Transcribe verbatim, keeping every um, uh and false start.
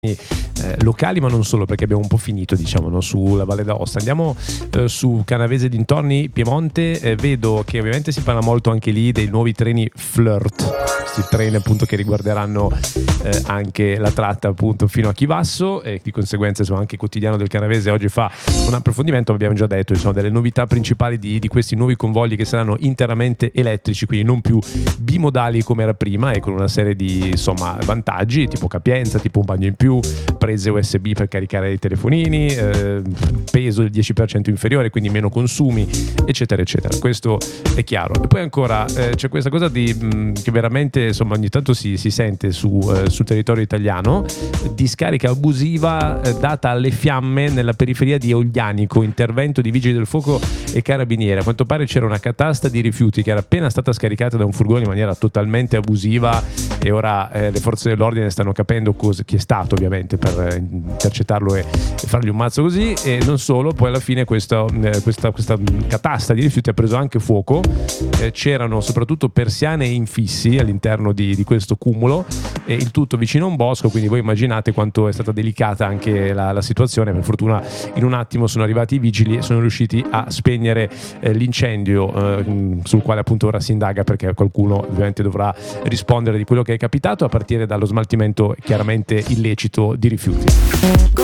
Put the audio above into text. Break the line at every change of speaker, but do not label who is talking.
eh, locali, ma non solo, perché abbiamo un po' finito, diciamo, no, sulla Valle d'Aosta. Andiamo eh, su Canavese dintorni, Piemonte. Eh, vedo che ovviamente si parla molto anche lì dei nuovi treni Flirt, questi treni appunto che riguarderanno eh, anche la tratta appunto fino a Chivasso, e di conseguenza insomma anche il quotidiano del Canavese oggi fa un approfondimento. Abbiamo già detto insomma delle novità principali di, di questi nuovi convogli che saranno interamente elettrici, quindi non più bimodali come era prima, e con una serie di insomma vantaggi tipo capienza, tipo un bagno in più, prese U S B per caricare i telefonini, eh, peso del dieci per cento inferiore, quindi meno consumi, eccetera eccetera. Questo è chiaro. E poi ancora eh, c'è questa cosa di, mh, che veramente insomma ogni tanto si, si sente su, eh, sul territorio italiano, di scarica abusiva eh, data alle fiamme nella periferia di Oglianico, intervento di vigili del fuoco e carabinieri. A quanto pare c'era una catasta di rifiuti che era appena stata scaricata da un furgone in maniera totalmente abusiva, e ora eh, le forze dell'ordine stanno capendo cosa, chi è stato ovviamente per intercettarlo e, e fargli un mazzo così. E non solo, poi alla fine questa, eh, questa, questa catasta di rifiuti ha preso anche fuoco, eh, c'erano soprattutto persiane e infissi all'interno di, di questo cumulo, e il tutto vicino a un bosco, quindi voi immaginate quanto è stata delicata anche la, la situazione. Per fortuna in un attimo sono arrivati i vigili e sono riusciti a spegnere eh, l'incendio, eh, sul quale appunto ora si indaga, perché qualcuno ovviamente dovrà rispondere di quello che è capitato, a partire dallo smaltimento chiaramente illecito di rifiuti.